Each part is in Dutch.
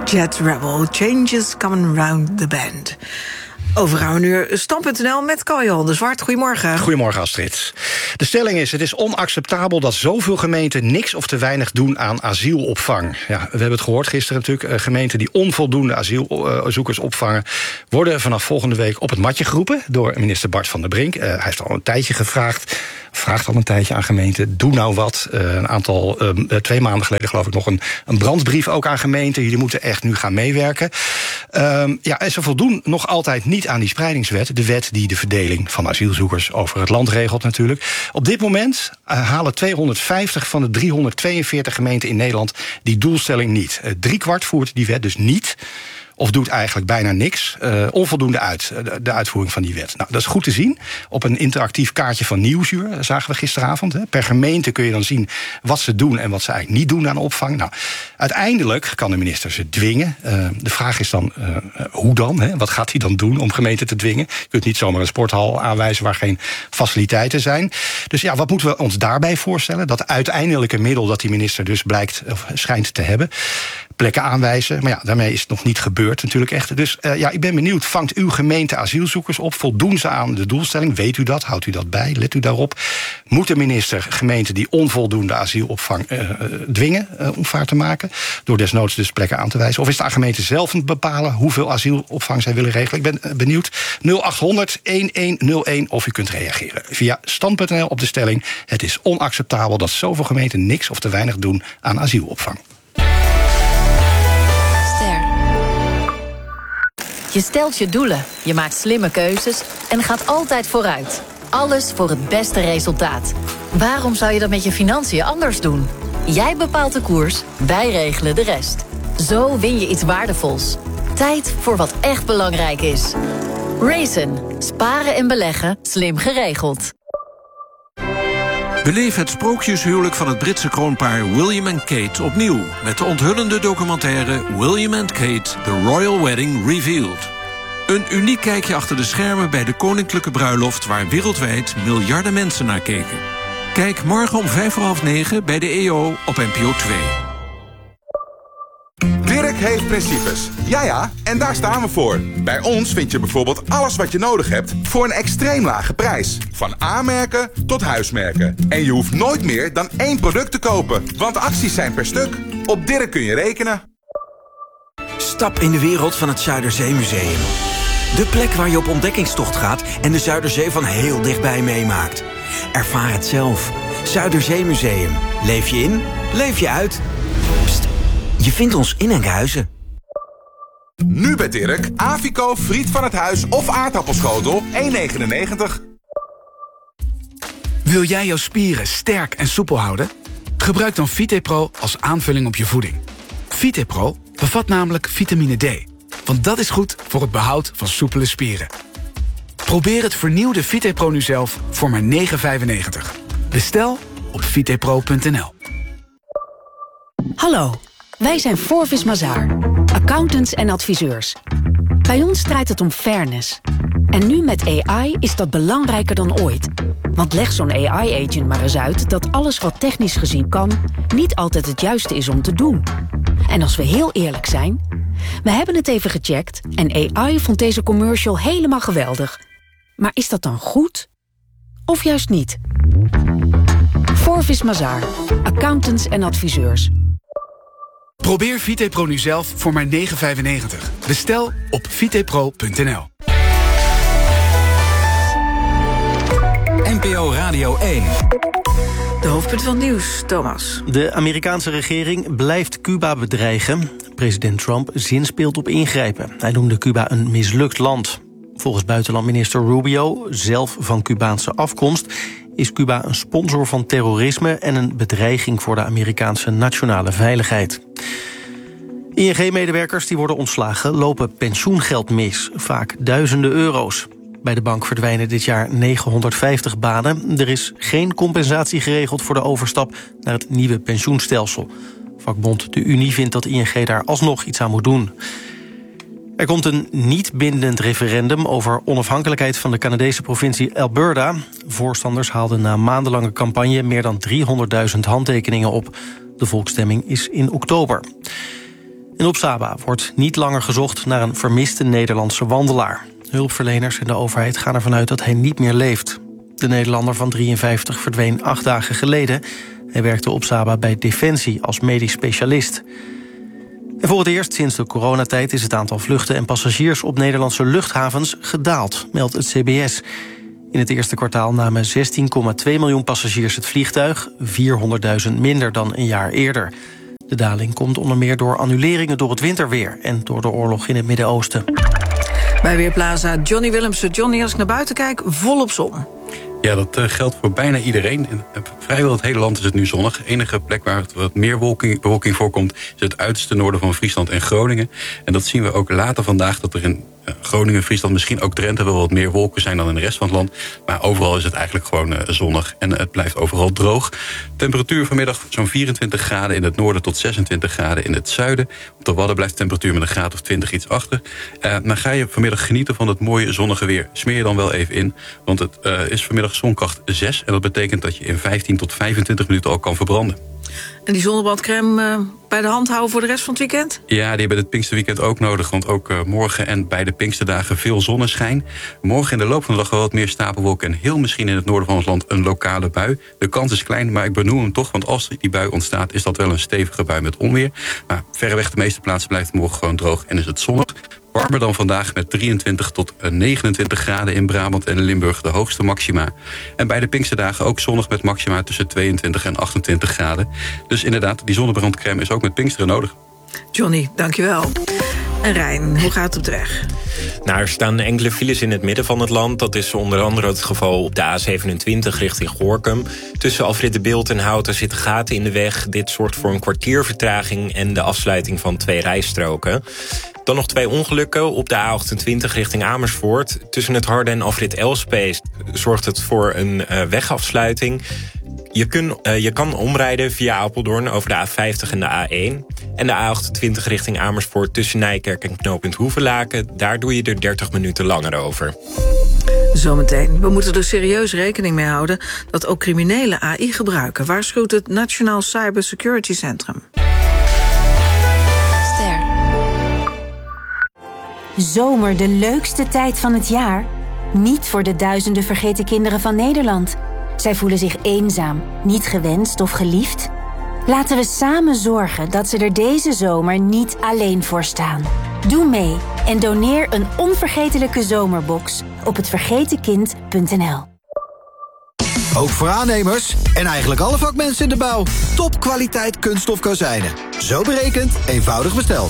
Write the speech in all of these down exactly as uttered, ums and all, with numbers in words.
Jet Rebel, Changes Coming Round the Bend. Overgaan we nu stand punt n l met Carl de Zwart. Goedemorgen. Goedemorgen, Astrid. De stelling is, het is onacceptabel dat zoveel gemeenten niks of te weinig doen aan asielopvang. Ja, we hebben het gehoord gisteren natuurlijk. Gemeenten die onvoldoende asielzoekers opvangen worden vanaf volgende week op het matje geroepen door minister Bart van der Brink. Uh, hij heeft al een tijdje gevraagd, vraagt al een tijdje aan gemeenten, doe nou wat. Uh, een aantal, uh, twee maanden geleden geloof ik nog een, een brandbrief ook aan gemeenten. Jullie moeten echt nu gaan meewerken. Uh, ja, en ze voldoen nog altijd niet aan die spreidingswet. De wet die de verdeling van asielzoekers over het land regelt natuurlijk. Op dit moment uh, halen tweehonderdvijftig van de driehonderdtweeënveertig gemeenten in Nederland die doelstelling niet. Uh, driekwart voert die wet dus niet. Of doet eigenlijk bijna niks. Uh, onvoldoende uit, de, de uitvoering van die wet. Nou, dat is goed te zien. Op een interactief kaartje van Nieuwsuur, zagen we gisteravond. Hè. Per gemeente kun je dan zien wat ze doen en wat ze eigenlijk niet doen aan opvang. Nou, uiteindelijk kan de minister ze dwingen. Uh, de vraag is dan, uh, hoe dan? Hè? Wat gaat hij dan doen om gemeenten te dwingen? Je kunt niet zomaar een sporthal aanwijzen waar geen faciliteiten zijn. Dus ja, wat moeten we ons daarbij voorstellen? Dat uiteindelijke middel dat die minister dus blijkt, of schijnt te hebben, plekken aanwijzen. Maar ja, daarmee is het nog niet gebeurd natuurlijk echt. Dus uh, ja, ik ben benieuwd, vangt uw gemeente asielzoekers op? Voldoen ze aan de doelstelling? Weet u dat? Houdt u dat bij? Let u daarop? Moet de minister gemeenten die onvoldoende asielopvang uh, dwingen uh, om vaart te maken? Door desnoods dus plekken aan te wijzen? Of is het aan gemeenten zelf te bepalen hoeveel asielopvang zij willen regelen? Ik ben uh, benieuwd. nul acht honderd elf nul één of u kunt reageren via stand punt n l op de stelling. Het is onacceptabel dat zoveel gemeenten niks of te weinig doen aan asielopvang. Je stelt je doelen, je maakt slimme keuzes en gaat altijd vooruit. Alles voor het beste resultaat. Waarom zou je dat met je financiën anders doen? Jij bepaalt de koers, wij regelen de rest. Zo win je iets waardevols. Tijd voor wat echt belangrijk is. Raisin. Sparen en beleggen, slim geregeld. Beleef het sprookjeshuwelijk van het Britse kroonpaar William en Kate opnieuw met de onthullende documentaire William and Kate, The Royal Wedding Revealed. Een uniek kijkje achter de schermen bij de koninklijke bruiloft waar wereldwijd miljarden mensen naar keken. Kijk morgen om vijf voor half negen bij de E O op N P O twee. Dirk heeft principes. Ja ja, en daar staan we voor. Bij ons vind je bijvoorbeeld alles wat je nodig hebt voor een extreem lage prijs. Van A-merken tot huismerken. En je hoeft nooit meer dan één product te kopen, want acties zijn per stuk. Op Dirk kun je rekenen. Stap in de wereld van het Zuiderzeemuseum. De plek waar je op ontdekkingstocht gaat en de Zuiderzee van heel dichtbij meemaakt. Ervaar het zelf. Zuiderzeemuseum. Leef je in, leef je uit. Pst, je vindt ons in Enkhuizen. Nu bij Dirk, Avico, friet van het huis of aardappelschotel, één negenennegentig. Wil jij jouw spieren sterk en soepel houden? Gebruik dan VitePro als aanvulling op je voeding. VitePro bevat namelijk vitamine D, want dat is goed voor het behoud van soepele spieren. Probeer het vernieuwde VitePro nu zelf voor maar negen vijfennegentig. Bestel op vitepro punt n l. Hallo, wij zijn Forvis Mazars, accountants en adviseurs. Bij ons draait het om fairness. En nu met A I is dat belangrijker dan ooit. Want leg zo'n A I-agent maar eens uit dat alles wat technisch gezien kan niet altijd het juiste is om te doen. En als we heel eerlijk zijn, we hebben het even gecheckt en A I vond deze commercial helemaal geweldig. Maar is dat dan goed? Of juist niet? Forvis Mazars, accountants en adviseurs. Probeer VitePro nu zelf voor maar negen vijfennegentig. Bestel op vitepro punt n l. N P O Radio één. De hoofdpunt van nieuws, Thomas. De Amerikaanse regering blijft Cuba bedreigen. President Trump zinspeelt op ingrijpen. Hij noemde Cuba een mislukt land. Volgens buitenlandminister Rubio, zelf van Cubaanse afkomst, is Cuba een sponsor van terrorisme en een bedreiging voor de Amerikaanse nationale veiligheid. I N G-medewerkers die worden ontslagen lopen pensioengeld mis, vaak duizenden euro's. Bij de bank verdwijnen dit jaar negenhonderdvijftig banen. Er is geen compensatie geregeld voor de overstap naar het nieuwe pensioenstelsel. Vakbond de Unie vindt dat I N G daar alsnog iets aan moet doen. Er komt een niet bindend referendum over onafhankelijkheid van de Canadese provincie Alberta. Voorstanders haalden na maandenlange campagne meer dan driehonderdduizend handtekeningen op. De volksstemming is in oktober. En op Saba wordt niet langer gezocht naar een vermiste Nederlandse wandelaar. Hulpverleners en de overheid gaan ervan uit dat hij niet meer leeft. De Nederlander van drieënvijftig verdween acht dagen geleden. Hij werkte op Saba bij Defensie als medisch specialist. En voor het eerst sinds de coronatijd is het aantal vluchten en passagiers op Nederlandse luchthavens gedaald, meldt het C B S. In het eerste kwartaal namen zestien komma twee miljoen passagiers het vliegtuig, vierhonderdduizend minder dan een jaar eerder. De daling komt onder meer door annuleringen door het winterweer en door de oorlog in het Midden-Oosten. Bij Weerplaza Johnny Willemsen. Johnny, als ik naar buiten kijk, volop zon. Ja, dat uh, geldt voor bijna iedereen. In uh, vrijwel het hele land is het nu zonnig. De enige plek waar het wat meer wolking, bewolking voorkomt is het uiterste noorden van Friesland en Groningen. En dat zien we ook later vandaag, dat er in uh, Groningen, Friesland, misschien ook Drenthe wel wat meer wolken zijn dan in de rest van het land. Maar overal is het eigenlijk gewoon uh, zonnig. En uh, het blijft overal droog. Temperatuur vanmiddag zo'n vierentwintig graden in het noorden tot zesentwintig graden in het zuiden. Op de Wadden blijft de temperatuur met een graad of twintig iets achter. Uh, maar ga je vanmiddag genieten van het mooie zonnige weer. Smeer je dan wel even in, want het uh, is vanmiddag zonkracht zes. En dat betekent dat je in vijftien tot vijfentwintig minuten al kan verbranden. En die zonnebrandcrème uh, bij de hand houden voor de rest van het weekend? Ja, die hebben het Pinksterweekend ook nodig. Want ook uh, morgen en bij de Pinksterdagen veel zonneschijn. Morgen in de loop van de dag wel wat meer stapelwolken. En heel misschien in het noorden van ons land een lokale bui. De kans is klein, maar ik benoem hem toch. Want als die bui ontstaat, is dat wel een stevige bui met onweer. Maar verreweg de meeste plaatsen blijft het morgen gewoon droog en is het zonnig. Warmer dan vandaag met drieëntwintig tot negenentwintig graden in Brabant en Limburg, de hoogste maxima. En bij de Pinksterdagen ook zonnig met maxima tussen tweeëntwintig en achtentwintig graden. Dus inderdaad, die zonnebrandcrème is ook met Pinksteren nodig. Johnny, dankjewel. En Rijn, hoe gaat het op de weg? Nou, er staan enkele files in het midden van het land. Dat is onder andere het geval op de A zevenentwintig richting Gorinchem. Tussen Afrit de Bilt en Houten zitten gaten in de weg. Dit zorgt voor een kwartier vertraging en de afsluiting van twee rijstroken. Dan nog twee ongelukken op de A achtentwintig richting Amersfoort. Tussen het Harde en Afrit Elspeet zorgt het voor een uh, wegafsluiting. Je, kun, uh, je kan omrijden via Apeldoorn over de A vijftig en de A één. En de A achtentwintig richting Amersfoort tussen Nijkerk en knooppunt Hoevelaken. Daar doe je er dertig minuten langer over. Zometeen. We moeten er serieus rekening mee houden dat ook criminelen A I gebruiken. Waarschuwt het Nationaal Cybersecurity Centrum. Zomer, de leukste tijd van het jaar? Niet voor de duizenden vergeten kinderen van Nederland. Zij voelen zich eenzaam, niet gewenst of geliefd. Laten we samen zorgen dat ze er deze zomer niet alleen voor staan. Doe mee en doneer een onvergetelijke zomerbox op het vergeten kind punt n l. Ook voor aannemers en eigenlijk alle vakmensen in de bouw. Topkwaliteit kunststof kozijnen. Zo berekend, eenvoudig besteld.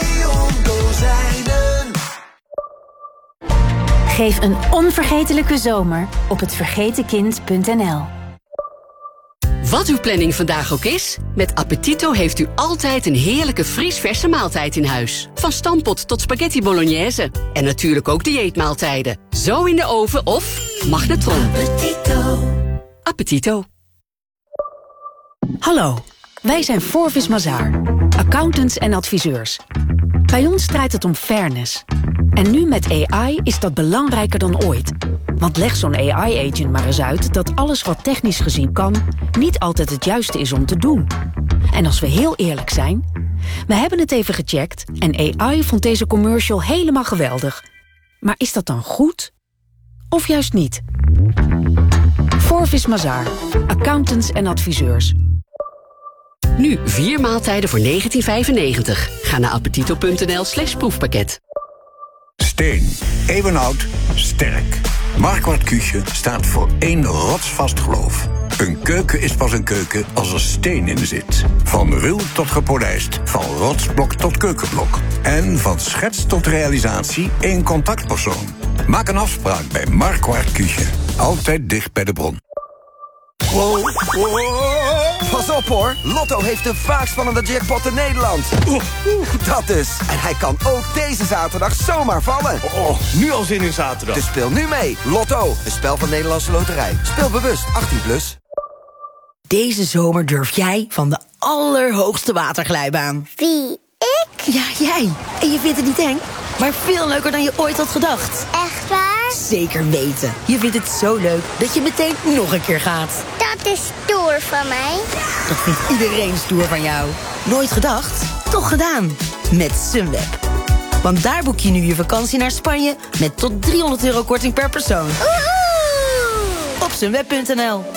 Geef een onvergetelijke zomer op het vergeten kind punt n l. Wat uw planning vandaag ook is, met Appetito heeft u altijd een heerlijke vriesverse maaltijd in huis. Van stampot tot spaghetti bolognese. En natuurlijk ook dieetmaaltijden. Zo in de oven of magnetron. Appetito. Appetito. Hallo, wij zijn Forvis Mazars, accountants en adviseurs. Bij ons draait het om fairness. En nu met A I is dat belangrijker dan ooit. Want leg zo'n A I-agent maar eens uit dat alles wat technisch gezien kan niet altijd het juiste is om te doen. En als we heel eerlijk zijn, we hebben het even gecheckt en A I vond deze commercial helemaal geweldig. Maar is dat dan goed? Of juist niet? Forvis Mazars, accountants en adviseurs. Nu vier maaltijden voor negentien vijfennegentig. Ga naar appetito punt n l slash proefpakket. Steen, eeuwenoud, sterk. Marquardt Küche staat voor één rotsvast geloof. Een keuken is pas een keuken als er steen in zit. Van ruw tot gepolijst, van rotsblok tot keukenblok. En van schets tot realisatie één contactpersoon. Maak een afspraak bij Marquardt Küche. Altijd dicht bij de bron. Wow, wow. Pas op hoor, Lotto heeft de vaakst spannende jackpot in Nederland. Oeh, dat dus. En hij kan ook deze zaterdag zomaar vallen. Oh, nu al zin in zaterdag. Dus speel nu mee. Lotto, een spel van Nederlandse Loterij. Speel bewust, achttien plus. Deze zomer durf jij van de allerhoogste waterglijbaan. Wie, ik? Ja, jij. En je vindt het niet eng, maar veel leuker dan je ooit had gedacht. Echt waar? Zeker weten. Je vindt het zo leuk dat je meteen nog een keer gaat. Dat is stoer van mij. Dat vindt iedereen stoer van jou. Nooit gedacht? toch gedaan. Met Sunweb. Want daar boek je nu je vakantie naar Spanje met tot driehonderd euro korting per persoon. Op sunweb punt n l.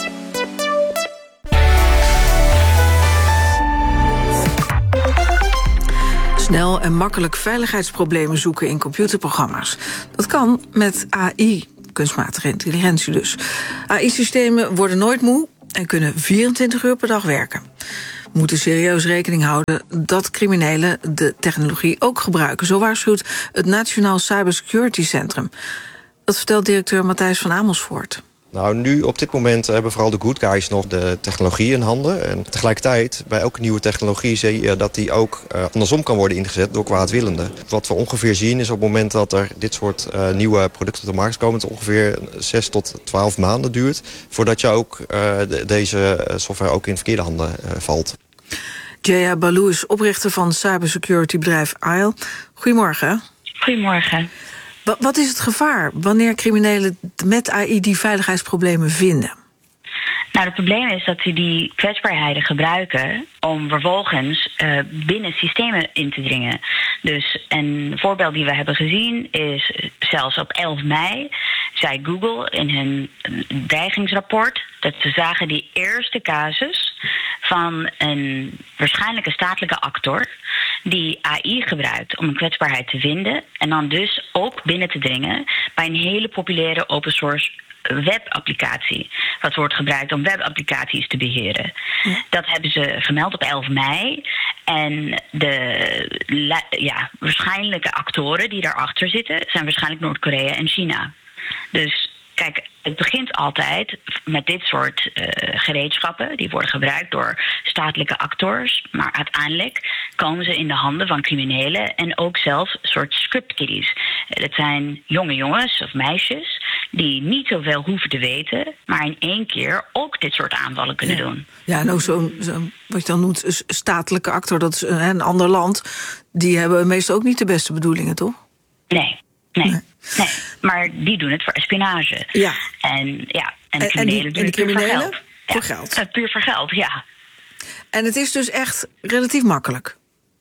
Snel en makkelijk veiligheidsproblemen zoeken in computerprogramma's. Dat kan met A I, kunstmatige intelligentie dus. A I-systemen worden nooit moe en kunnen vierentwintig uur per dag werken. We moeten serieus rekening houden dat criminelen de technologie ook gebruiken. Zo waarschuwt het Nationaal Cybersecurity Centrum. Dat vertelt directeur Matthijs van Amersfoort. Nou, nu op dit moment hebben vooral de good guys nog de technologie in handen. En tegelijkertijd, bij elke nieuwe technologie zie je dat die ook uh, andersom kan worden ingezet door kwaadwillenden. Wat we ongeveer zien is op het moment dat er dit soort uh, nieuwe producten op de markt komen, het ongeveer zes tot twaalf maanden duurt voordat je ook uh, de, deze software ook in verkeerde handen uh, valt. Jaya Baloo is oprichter van cybersecurity bedrijf I L. Goedemorgen. Goedemorgen. Wat is het gevaar wanneer criminelen met A I die veiligheidsproblemen vinden? Nou, het probleem is dat ze die kwetsbaarheden gebruiken om vervolgens uh, binnen systemen in te dringen. Dus een voorbeeld die we hebben gezien is zelfs op elf mei zei Google in hun dreigingsrapport dat ze zagen die eerste casus van een waarschijnlijke statelijke actor die A I gebruikt om een kwetsbaarheid te vinden en dan dus ook binnen te dringen bij een hele populaire open source webapplicatie, wat wordt gebruikt om webapplicaties te beheren. Ja. Dat hebben ze gemeld op elf mei. En de ja, waarschijnlijke actoren die daarachter zitten zijn waarschijnlijk Noord-Korea en China. Dus kijk, het begint altijd met dit soort uh, gereedschappen. Die worden gebruikt door statelijke actors. Maar uiteindelijk komen ze in de handen van criminelen en ook zelfs een soort script kiddies. Dat zijn jonge jongens of meisjes die niet zoveel hoeven te weten, maar in één keer ook dit soort aanvallen kunnen ja. doen. Ja, en ook zo'n, zo, wat je dan noemt, statelijke actor, dat is een ander land. Die hebben meestal ook niet de beste bedoelingen, toch? Nee. Nee, nee, nee, maar die doen het voor espionage. Ja. En, ja, en de en, criminelen en die, doen het puur voor geld. Voor geld. Ja, puur voor geld, ja. En het is dus echt relatief makkelijk.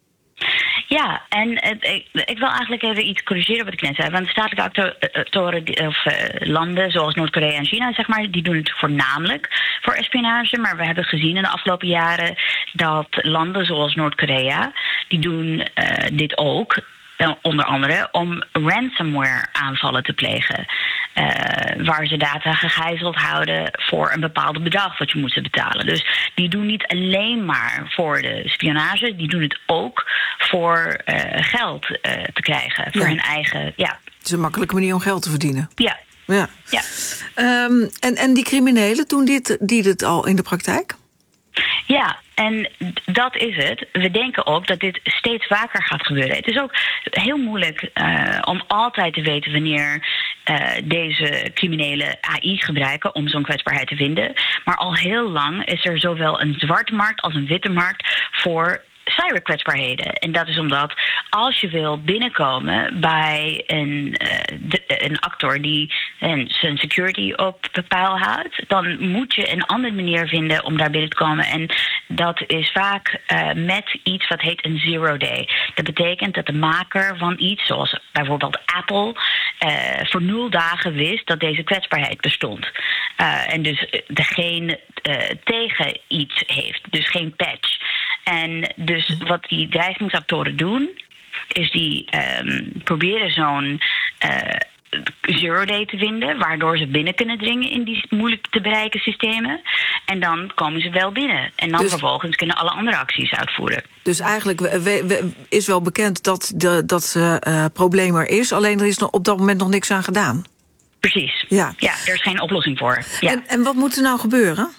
Ja, en het, ik, ik wil eigenlijk even iets corrigeren wat ik net zei. Want statelijke actoren of uh, landen zoals Noord-Korea en China, zeg maar, die doen het voornamelijk voor espionage. Maar we hebben gezien in de afgelopen jaren dat landen zoals Noord-Korea, die doen uh, dit ook. Onder andere om ransomware aanvallen te plegen. Uh, waar ze data gegijzeld houden voor een bepaald bedrag wat je moet betalen. Dus die doen niet alleen maar voor de spionage, die doen het ook voor uh, geld uh, te krijgen. Voor ja. hun eigen. Ja. Het is een makkelijke manier om geld te verdienen. Ja. ja. ja. Um, en, en die criminelen, doen dit, die dit al in de praktijk? Ja, en dat is het. We denken ook dat dit steeds vaker gaat gebeuren. Het is ook heel moeilijk uh, om altijd te weten wanneer uh, deze criminelen A I gebruiken om zo'n kwetsbaarheid te vinden. Maar al heel lang is er zowel een zwarte markt als een witte markt voor cyberkwetsbaarheden. En dat is omdat als je wil binnenkomen bij een, uh, de, een actor die een, zijn security op peil houdt, dan moet je een andere manier vinden om daar binnen te komen. En dat is vaak uh, met iets wat heet een zero day. Dat betekent dat de maker van iets, zoals bijvoorbeeld Apple, uh, voor nul dagen wist dat deze kwetsbaarheid bestond. Uh, en dus degene uh, tegen iets heeft. Dus geen patch. En dus wat die dreigingsactoren doen, is die um, proberen zo'n uh, zero day te vinden, waardoor ze binnen kunnen dringen in die moeilijk te bereiken systemen. En dan komen ze wel binnen. En dan dus, vervolgens kunnen alle andere acties uitvoeren. Dus eigenlijk we, we, is wel bekend dat de, dat uh, probleem er is, alleen er is op dat moment nog niks aan gedaan. Precies. Ja, ja er is geen oplossing voor. Ja. En, en wat moet er nou gebeuren?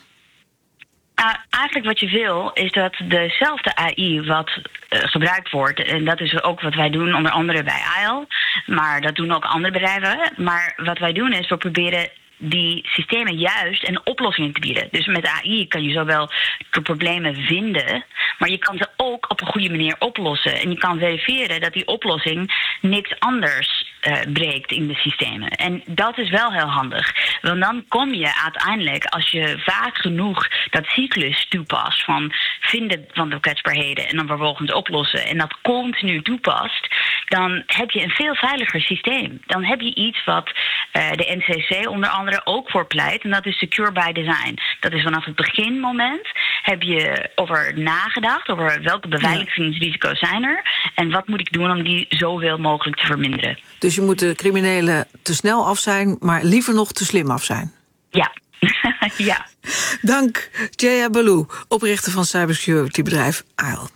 Uh, eigenlijk wat je wil, is dat dezelfde A I wat uh, gebruikt wordt, en dat is ook wat wij doen, onder andere bij I L, maar dat doen ook andere bedrijven. Maar wat wij doen is, we proberen die systemen juist een oplossing te bieden. Dus met A I kan je zowel de problemen vinden, maar je kan ze ook op een goede manier oplossen. En je kan verifiëren dat die oplossing niks anders uh, breekt in de systemen. En dat is wel heel handig. Want dan kom je uiteindelijk, als je vaak genoeg dat cyclus toepast van vinden van de kwetsbaarheden en dan vervolgens oplossen en dat continu toepast, dan heb je een veel veiliger systeem. Dan heb je iets wat uh, de N C C onder andere ook voor pleit, en dat is secure by design. Dat is vanaf het beginmoment heb je over nagedacht, over welke beveiligingsrisico's zijn er en wat moet ik doen om die zoveel mogelijk te verminderen. Dus je moet de criminelen te snel af zijn, maar liever nog te slim af zijn. Ja. ja. Dank, Jaya Baloo, oprichter van cybersecurity-bedrijf A I L.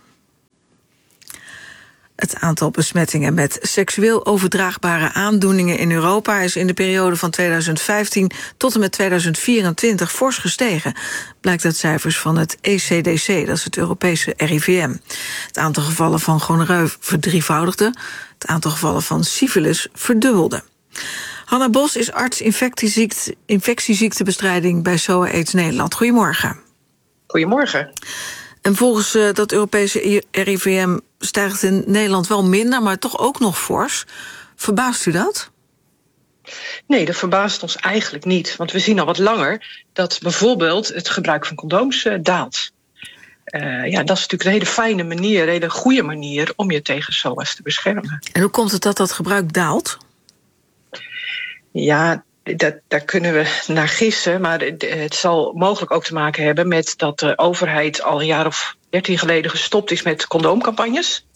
Het aantal besmettingen met seksueel overdraagbare aandoeningen in Europa is in de periode van tweeduizend vijftien tot en met tweeduizend vierentwintig fors gestegen, blijkt uit cijfers van het E C D C, dat is het Europese R I V M. Het aantal gevallen van gonoreu verdrievoudigde, het aantal gevallen van syfilis verdubbelde. Hanna Bos is arts infectieziekte, infectieziektebestrijding bij S O A AIDS Nederland. Goedemorgen. Goedemorgen. En volgens uh, dat Europese R I V M stijgt in Nederland wel minder, maar toch ook nog fors. Verbaast u dat? Nee, dat verbaast ons eigenlijk niet. Want we zien al wat langer dat bijvoorbeeld het gebruik van condooms uh, daalt. Uh, ja, dat is natuurlijk een hele fijne manier, een hele goede manier om je tegen S O A's te beschermen. En hoe komt het dat dat gebruik daalt? Ja, dat, daar kunnen we naar gissen, maar het zal mogelijk ook te maken hebben met dat de overheid al een jaar of dertien geleden gestopt is met condoomcampagnes.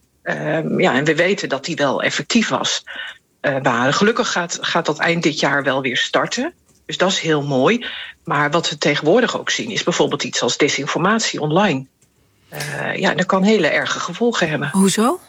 Um, ja, en we weten dat die wel effectief was. Uh, maar gelukkig gaat, gaat dat eind dit jaar wel weer starten. Dus dat is heel mooi. Maar wat we tegenwoordig ook zien is bijvoorbeeld iets als desinformatie online. Uh, ja, dat kan hele erge gevolgen hebben. Hoezo?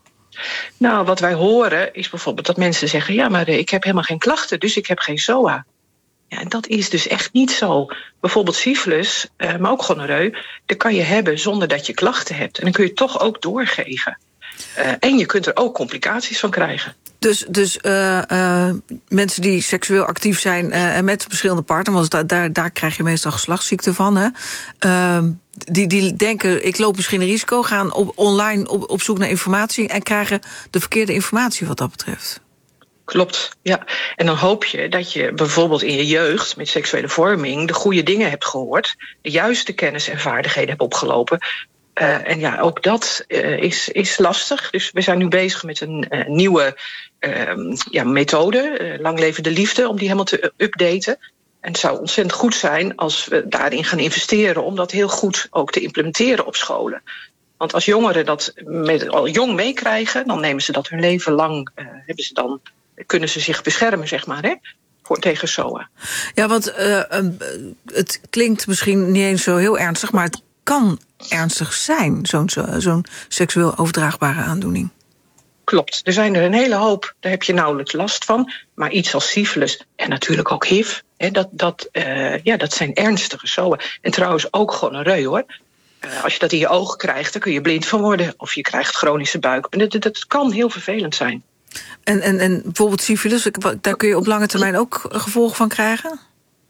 Nou, wat wij horen is bijvoorbeeld dat mensen zeggen, ja, maar ik heb helemaal geen klachten, dus ik heb geen S O A. Ja, en dat is dus echt niet zo. Bijvoorbeeld syfilis, uh, maar ook gonoreu, dat kan je hebben zonder dat je klachten hebt. En dan kun je het toch ook doorgeven. Uh, en je kunt er ook complicaties van krijgen. Dus, dus uh, uh, mensen die seksueel actief zijn uh, en met verschillende partners, want da- daar, daar krijg je meestal geslachtsziekten van, hè? Uh, die, die denken, ik loop misschien een risico, gaan op, online op, op zoek naar informatie en krijgen de verkeerde informatie wat dat betreft. Klopt, ja. En dan hoop je dat je bijvoorbeeld in je jeugd met seksuele vorming de goede dingen hebt gehoord, de juiste kennis en vaardigheden hebt opgelopen. Uh, en ja, ook dat uh, is, is lastig. Dus we zijn nu bezig met een uh, nieuwe uh, ja, methode, uh, Lang Leven de Liefde, om die helemaal te updaten. En het zou ontzettend goed zijn als we daarin gaan investeren om dat heel goed ook te implementeren op scholen. Want als jongeren dat met, al jong meekrijgen, dan nemen ze dat hun leven lang, uh, hebben ze dan, kunnen ze zich beschermen, zeg maar, hè, voor, tegen S O A. Ja, want uh, uh, het klinkt misschien niet eens zo heel ernstig, maar het kan ernstig zijn, zo'n, zo'n seksueel overdraagbare aandoening. Klopt, er zijn er een hele hoop, daar heb je nauwelijks last van. Maar iets als syfilis en natuurlijk ook H I V, hè, dat, dat, uh, ja, dat zijn ernstige S O A. En trouwens ook gonoreu, hoor. Uh, als je dat in je ogen krijgt, dan kun je blind van worden. Of je krijgt chronische buik. Dat, dat, dat kan heel vervelend zijn. En, en, en bijvoorbeeld syfilis, daar kun je op lange termijn ook gevolgen van krijgen?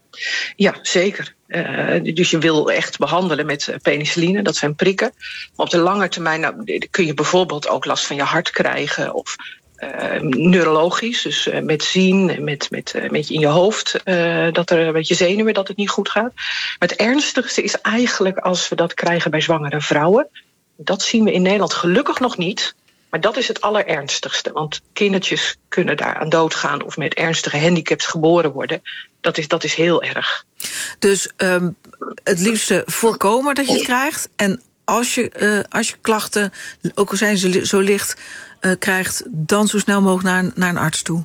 Ja, zeker. Uh, dus je wil echt behandelen met penicilline, dat zijn prikken. Maar op de lange termijn nou, kun je bijvoorbeeld ook last van je hart krijgen. Of uh, neurologisch, dus uh, met zien, met, met, uh, met in je hoofd, uh, dat er met je zenuwen dat het niet goed gaat. Maar het ernstigste is eigenlijk als we dat krijgen bij zwangere vrouwen. Dat zien we in Nederland gelukkig nog niet. Maar dat is het allerernstigste, want kindertjes kunnen daar aan doodgaan of met ernstige handicaps geboren worden. Dat is, dat is heel erg. Dus um, het liefste voorkomen dat je het krijgt. En als je, uh, als je klachten, ook al zijn ze zo licht, uh, krijgt, dan zo snel mogelijk naar, naar een arts toe.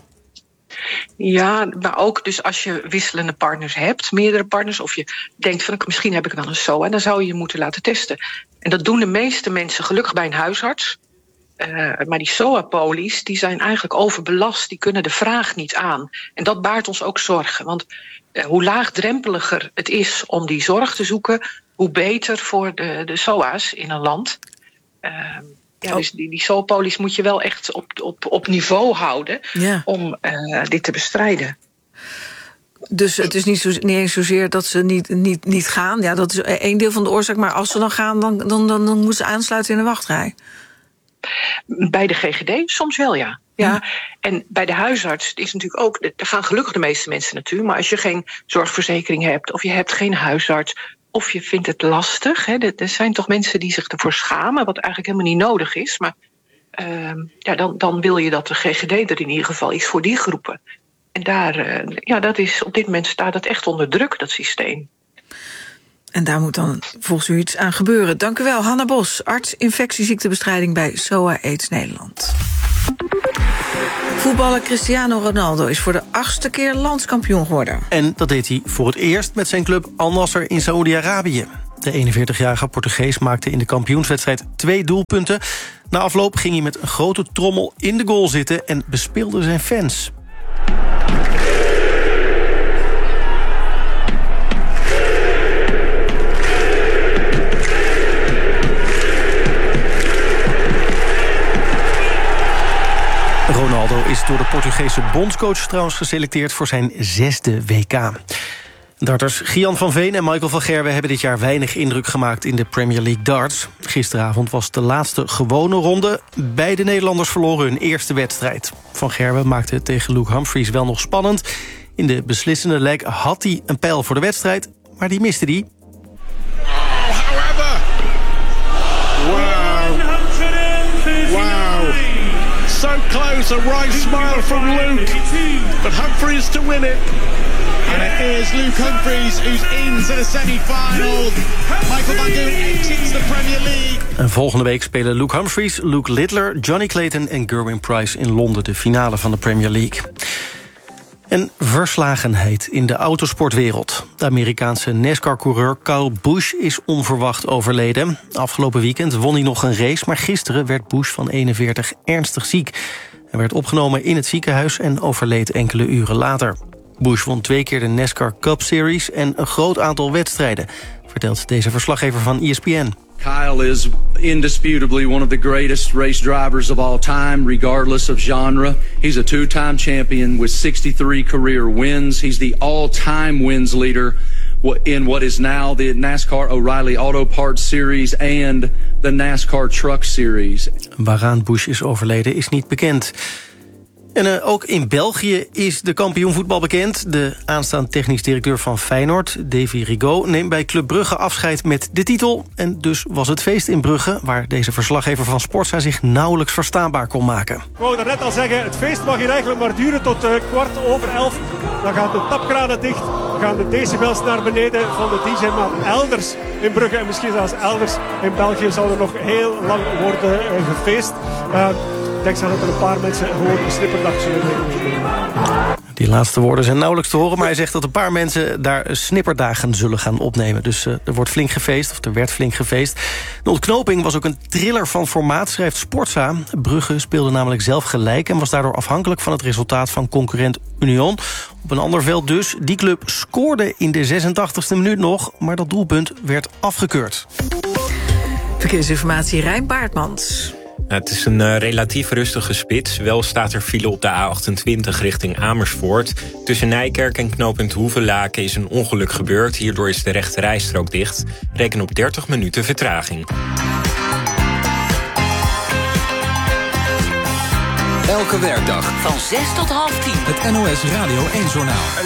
Ja, maar ook dus als je wisselende partners hebt, meerdere partners, of je denkt van misschien heb ik wel een S O A, dan zou je je moeten laten testen. En dat doen de meeste mensen gelukkig bij een huisarts. Uh, maar die S O A-polies die zijn eigenlijk overbelast, die kunnen de vraag niet aan. En dat baart ons ook zorgen, want uh, hoe laagdrempeliger het is om die zorg te zoeken, hoe beter voor de, de S O A's in een land. Uh, ja, oh. Dus die, die S O A-polies moet je wel echt op, op, op niveau houden, ja, om uh, dit te bestrijden. Dus het is niet, zo, niet eens zozeer dat ze niet, niet, niet gaan. Ja, dat is één deel van de oorzaak, maar als ze dan gaan, dan, dan, dan, dan moeten ze aansluiten in de wachtrij. Bij de G G D soms wel, ja. Ja, en bij de huisarts is natuurlijk ook, daar gaan gelukkig de meeste mensen naartoe, maar als je geen zorgverzekering hebt of je hebt geen huisarts of je vindt het lastig, hè, er zijn toch mensen die zich ervoor schamen, wat eigenlijk helemaal niet nodig is, maar uh, ja, dan, dan wil je dat de G G D er in ieder geval is voor die groepen. En daar, uh, ja, dat is, op dit moment staat dat echt onder druk, dat systeem. En daar moet dan volgens u iets aan gebeuren. Dank u wel, Hanna Bos, arts infectieziektebestrijding bij S O A AIDS Nederland. Voetballer Cristiano Ronaldo is voor de achtste keer landskampioen geworden. En dat deed hij voor het eerst met zijn club Al Nassr in Saoedi-Arabië. De eenenveertigjarige Portugees maakte in de kampioenswedstrijd twee doelpunten. Na afloop ging hij met een grote trommel in de goal zitten en bespeelde zijn fans. Ronaldo is door de Portugese bondscoach trouwens geselecteerd voor zijn zesde W K. Darters Gian van Veen en Michael van Gerwen hebben dit jaar weinig indruk gemaakt in de Premier League darts. Gisteravond was de laatste gewone ronde. Beide Nederlanders verloren hun eerste wedstrijd. Van Gerwen maakte het tegen Luke Humphries wel nog spannend. In de beslissende leg had hij een pijl voor de wedstrijd, maar die miste hij. So close, a right smile from Luke, but Humphries to win it. And it is Luke Humphries who's into the semi-final. Michael van Gerwen exits the Premier League. En volgende week spelen Luke Humphries, Luke Littler, Johnny Clayton en Gerwin Price in Londen de finale van de Premier League. En verslagenheid in de autosportwereld. De Amerikaanse NASCAR-coureur Kyle Busch is onverwacht overleden. Afgelopen weekend won hij nog een race, maar gisteren werd Busch van eenenveertig ernstig ziek. Hij werd opgenomen in het ziekenhuis en overleed enkele uren later. Busch won twee keer de NASCAR Cup Series en een groot aantal wedstrijden, vertelt deze verslaggever van E S P N. Kyle is indisputably one of the greatest race drivers of all time, regardless of genre. He's a two-time champion with sixty-three career wins. He's the all-time wins leader in what is now the NASCAR O'Reilly Auto Parts Series and the NASCAR Truck Series. Waaraan Busch is overleden is niet bekend. En uh, ook in België is de kampioenvoetbal bekend. De aanstaande technisch directeur van Feyenoord, Davy Rigaud, neemt bij Club Brugge afscheid met de titel. En dus was het feest in Brugge, waar deze verslaggever van Sportza zich nauwelijks verstaanbaar kon maken. Ik wou daarnet al zeggen, het feest mag hier eigenlijk maar duren tot uh, kwart over elf. Dan gaan de tapkranen dicht, dan gaan de decibels naar beneden van de D J. Maar elders in Brugge en misschien zelfs elders in België zal er nog heel lang worden uh, gefeest. Uh, Ik denk dat er een paar mensen gewoon een snipperdag zullen nemen. Die laatste woorden zijn nauwelijks te horen, maar hij zegt dat een paar mensen daar snipperdagen zullen gaan opnemen. Dus uh, er wordt flink gefeest, of er werd flink gefeest. De ontknoping was ook een thriller van formaat, schrijft Sportza. Brugge speelde namelijk zelf gelijk en was daardoor afhankelijk van het resultaat van concurrent Union. Op een ander veld dus. Die club scoorde in de zesentachtigste minuut nog, maar dat doelpunt werd afgekeurd. Verkeersinformatie, Rijn Baartmans. Het is een uh, relatief rustige spits. Wel staat er file op de A achtentwintig richting Amersfoort. Tussen Nijkerk en knooppunt Hoevelaken is een ongeluk gebeurd. Hierdoor is de rechte rijstrook dicht. Reken op dertig minuten vertraging. Elke werkdag van zes tot half tien. Het N O S Radio één Journaal.